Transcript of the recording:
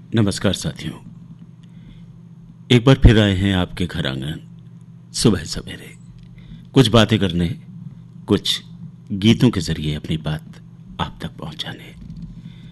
नमस्कार साथियों, एक बार फिर आए हैं आपके घर आंगन सुबह सवेरे कुछ बातें करने, कुछ गीतों के जरिए अपनी बात आप तक पहुंचाने।